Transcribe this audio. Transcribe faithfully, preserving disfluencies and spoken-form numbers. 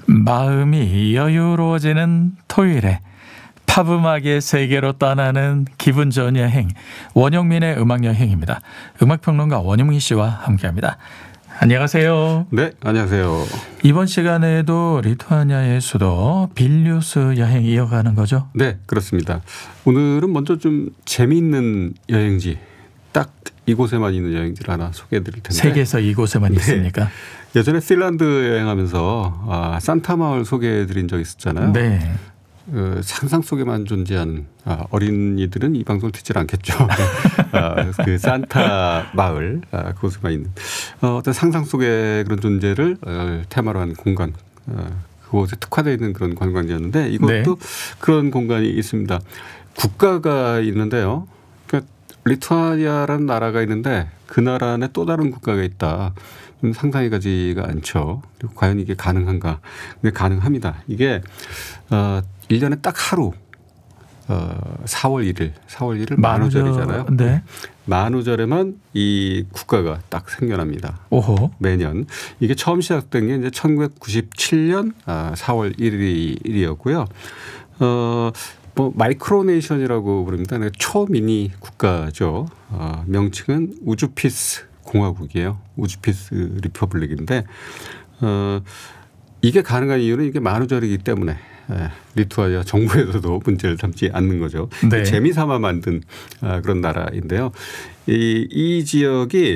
마음이 여유로워지는 토요일에 팝음악의 세계로 떠나는 기분 좋은 여행, 원영민의 음악여행입니다. 음악평론가 원영민 씨와 함께합니다. 안녕하세요. 네, 안녕하세요. 이번 시간에도 리투아니아의 수도 빌뉴스 여행 이어가는 거죠? 네, 그렇습니다. 오늘은 먼저 좀 재미있는 여행지, 딱 이곳에만 있는 여행지를 하나 소개해드릴 텐데. 세계에서 이곳에만 네. 있습니까? 예전에 핀란드 여행하면서 아, 산타 마을 소개해드린 적 있었잖아요. 네. 그 상상 속에만 존재하는 아, 어린이들은 이 방송을 듣질 않겠죠. 아, 그 산타 마을 아, 그곳에만 있는 어, 어떤 상상 속의 그런 존재를 어, 테마로 한 공간, 어, 그곳에 특화되어 있는 그런 관광지였는데 이것도 네. 그런 공간이 있습니다. 국가가 있는데요. 그러니까 리투아니아라는 나라가 있는데 그 나라 안에 또 다른 국가가 있다. 상상이 가지가 않죠. 그리고 과연 이게 가능한가? 근데 가능합니다. 이게 어, 일 년에 딱 하루 어, 사월 일일, 사월 일일 만우절이잖아요. 네. 만우절에만 이 국가가 딱 생겨납니다. 오호. 매년. 이게 처음 시작된 게 이제 천구백구십칠 년 아, 사월 일일이었고요. 어, 뭐 마이크로네이션이라고 부릅니다. 초미니 국가죠. 어, 명칭은 우주피스 공화국이에요. 우주피스 리퍼블릭인데 어, 이게 가능한 이유는 이게 만우절이기 때문에 예, 리투아니아 정부에서도 문제를 삼지 않는 거죠. 네. 재미삼아 만든 아, 그런 나라인데요. 이, 이 지역이